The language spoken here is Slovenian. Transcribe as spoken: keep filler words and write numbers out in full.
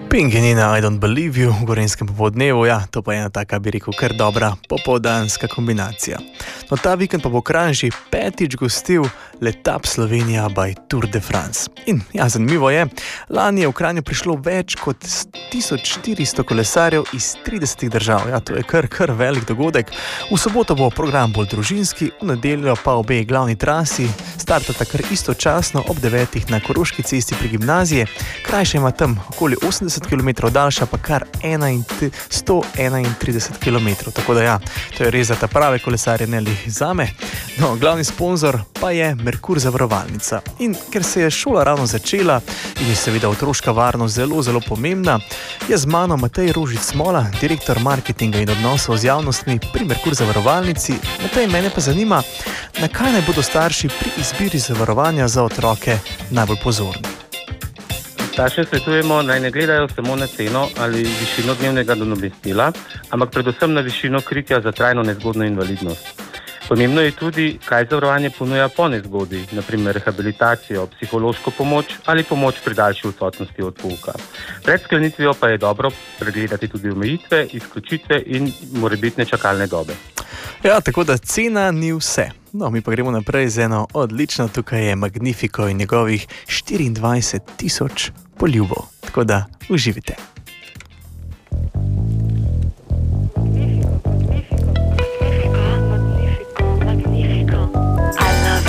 Pink in Nina, I don't believe you v Gorenjskem popoldnevu, ja, to pa je ena taka, bi rekel, kar dobra popoldanska kombinacija. No, ta vikend pa bo Kranj že petič gostil Letap Slovenija by Tour de France. In ja, zanimivo je, lani je v Kranju prišlo več kot tisoč štiristo kolesarjev iz tridesetih držav. Ja, to je kar, kar velik dogodek. V soboto bo program bolj družinski, v nedeljo pa obe glavni trasi startata kar istočasno ob devetih na Koroški cesti pri gimnaziji. Krajša ima tam okoli osemdeset kilometrov, daljša pa kar sto enaintrideset kilometrov. Tako da ja, to je res za ta prave kolesarje, ne le zame. No, glavni sponzor pa je Merkur zavarovalnica. In ker se je šola ravno začela in je seveda otroška varnost zelo, zelo pomembna, je z mano Matej Rožic Smola, direktor marketinga in odnosov z javnostmi pri Merkur zavarovalnici. Matej, mene pa zanima, na kaj naj bodo starši pri izbiri zavarovanja za otroke najbolj pozorni. Staršem svetujemo, naj ne gledajo samo na ceno ali višino dnevnega nadomestila, ampak predvsem na višino kritja za trajno nezgodno invalidnost. Pomembno je tudi, kaj zavarovanje ponuja po nezgodi, naprimer rehabilitacijo, psihološko pomoč ali pomoč pri daljši odsotnosti od pouka. Pred sklenitvijo pa je dobro pregledati tudi omejitve, izključitve in morebitne čakalne dobe. Ja, tako da cena ni vse. No, mi pa gremo naprej z eno odlično, tukaj je Magnifico in njegovih štiriindvajset tisoč poljubov. Tako da uživite.